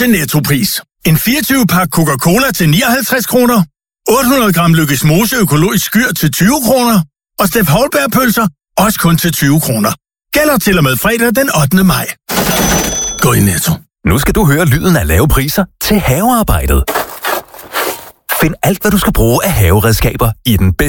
til Nettopris. En 24-pak Coca-Cola til 59 kroner. 800 gram Lykkes Mose økologisk skyr til 20 kroner. Og Steff Houlberg-pølser også kun til 20 kroner. Gælder til og med fredag den 8. maj. Gå i Netto. Nu skal du høre lyden af lave priser til havearbejdet. Find alt, hvad du skal bruge af haveredskaber i den bedste